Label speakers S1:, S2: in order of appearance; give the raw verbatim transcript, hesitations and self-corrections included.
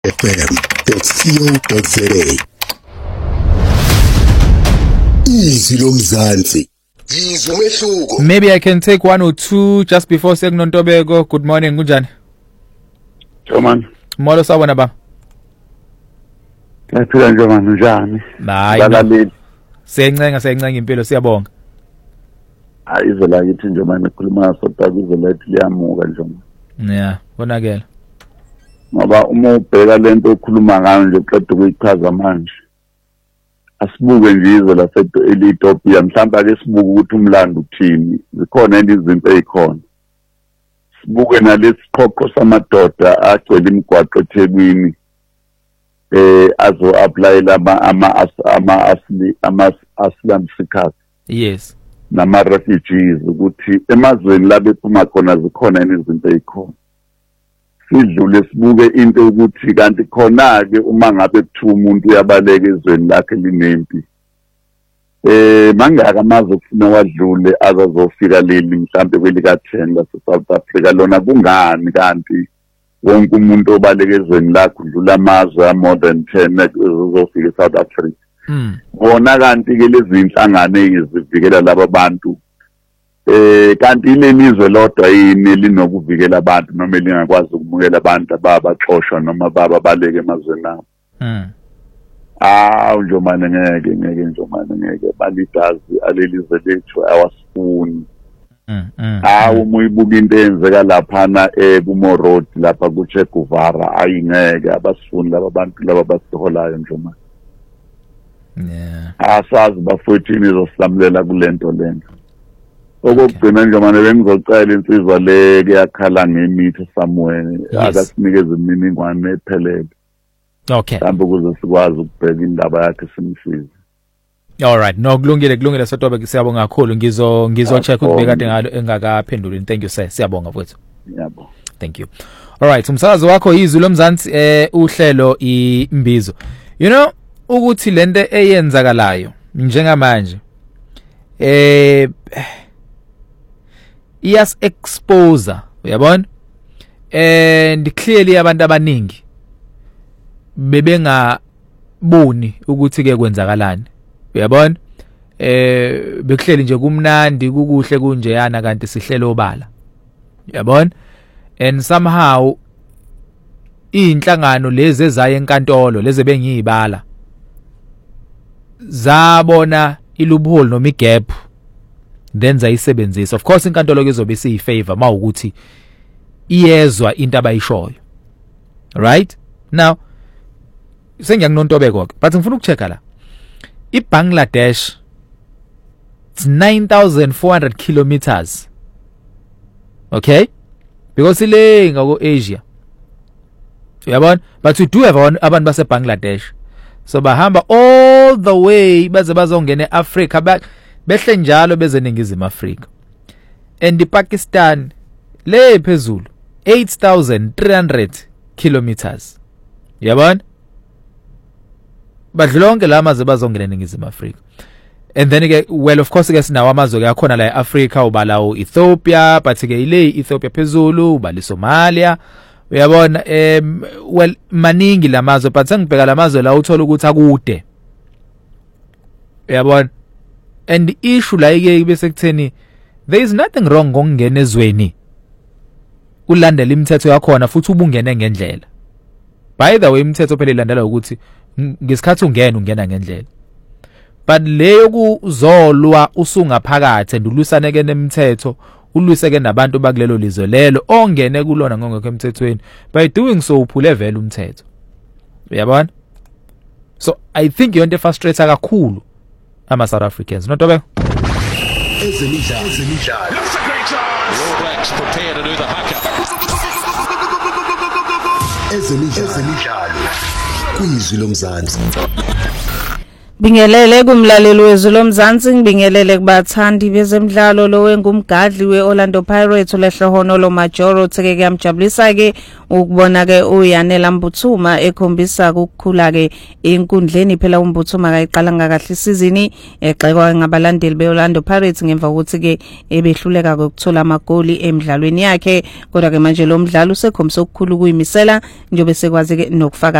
S1: f m dot co dot za. Izwi lomzansi, izwi umehluko.
S2: Maybe I can take one or two just before saying Nontobeko. Good morning, kunjani?
S3: Joman.
S2: Molo sawona ba?
S3: Yaphila nje manje njani?
S2: Hayi. Siyencenga siyencenga impilo siyabonga.
S3: Ayizo la yithi nje manje khuluma sodwa izo lethi liyamuka nje.
S2: Yeah, bonakela.
S3: Ngoba uma ubheka lento okhuluma ngayo nje uqeda ukuyichaza manje. Asibuke nje izo la sethu elitopia mhlawumbe ake sibuke ukuthi umlando uthini. Zikhona izinto ezikhona. Sibuke nalesiqoqo samadoda agcwele imigwaqo eThekwini. Eh azo apply lama ama ama asli ama aslam seekers.
S2: Yes.
S3: Nama refugees ukuthi emazweni la bephuma khona zikhona izinto ezikhona. Sidlule sibuke into ukuthi kanti khona ke uma ngabe kuthiwa umuntu uyabaleka ezweni lakhe linempi. Eh mangaka amazwe kufuna wadlule azazofika leli mhlambe kwelika ten la South Africa lona kungani kanti wonke umuntu obaleka ezweni lakhe udlula amazwe a more than ten uzofika eSouth Africa.
S2: Mm.
S3: Bona kanti ke lezi inhlangano ezivikela laba bantu eh kanti ilelizwe lodwa yini linokuvikela abantu noma lingakwazi ukumukela abantu ababaxoshwa noma baba baleke emazweni abo.
S2: Mm.
S3: Ah nje manje ngeke ngeke nje manje ngeke balidazi alelizwe lethu awasifuni.
S2: Mm. Mm.
S3: Ah uma uyibuka into eyenzeka lapha na eh kuMo Road lapha ku Che Guevara ayingeke abasifuni laba bantu laba basiholayo nje manje.
S2: Yeah.
S3: Asazi bafowethu izosilamulela kulento lento. Okugcina nje manje bengizocela insizwa le kuyakhala ngemithi somewhere akasiknikeze imininingwane ephelele.
S2: Okay.
S3: Mhlawumbe ukuze sikwazi ukubheka indaba yakhe simsize.
S2: All right. No kulungile kulungile Sotobe siyabonga kakhulu ngizo ngizo check ukuthi bekade ngalo engakaphenduli. Thank you sir. Siyabonga mfowethu.
S3: Yebo.
S2: Thank you. All right. Umsakazo wakho izwi lomzansi eh uhlelo imbizo. You know ukuthi lento eyenzakalayo njengamanje eh iyas expose uyabona and clearly abantu abaningi bebengaboni ukuthi ke kwenzakalani uyabona eh bekuhleli nje kumnandi kukuhle kunjeyana kanti sihlelo obala uyabona and somehow inhlangano lezi ezayo enkantolo lezi bengiyibala zabona iluphole noma igap then zayisebenzisa. Of course inkantolo ke izobe siyifavor mawukuthi iyezwa into abayishoyo. Right? Now sengiyakunontobeko ke but ngifuna ukuchecka la. IBangladesh it's nine thousand four hundred kilometers. Okay? Because ile ngako Asia. Uyabona? But we do have abantu base Bangladesh. So bahamba all the way baze bazongena eAfrica back behle njalo beze ningizimu Africa. And iPakistan le phezulu eight thousand three hundred kilometers. Yabona? Badlonke la maze bazongena ningizimu Africa. And then again, well of course ke sinawo amazwe ke akhona la eAfrica ubalawo Ethiopia, but ke ile Ethiopia phezulu ubali Somalia. Uyabona em well maningi lamazwe but sengibheka lamazwe la uthola ukuthi akude. Uyabona? And the issue la ike bese kutheni there is nothing wrong ngokungena ezweni. Ulandela imithetho yakhona futhi ubungene ngendlela. By the way imithetho phela ilandela ukuthi ngesikhathi ungena ungena ngendlela. But leyo kuzolwa usungaphakathi ndulusaneke nemithetho ulwiseke nabantu bakulelo lizwe lelo ongene kulona ngongekho emthethweni by doing so uphule vele umthetho. Uyabona? So I think yonke frustrate kakhulu ama South Africans. Notobe?
S1: Ezemidlalo, ezemidlalo.
S4: That's a great chance. All Blacks prepare to do the haka.
S1: Ezemidlalo, ezemidlalo. Kwizwi lomzansi.
S5: Bingelele kumlaleli wezwe lomzansi ngibingelele kubathandi bezemidlalo lo wengumgadli weOrlando Pirates olehlohono lo Majoro theke kuyamjabulisa ke ukubona ke uYanela Mbuthuma ekhombisa ukukhula ke enkundleni phela uMbuthuma kayiqala ngakahle isizini exekwa ngabalandeli beOrlando Pirates ngemva kokuthi ke ebehluleka ukuthola amagoli emidlalweni yakhe kodwa ke manje lo mdlalo usekhombisa ukukhulu kuyimisela njobe sekwazi ke nokufaka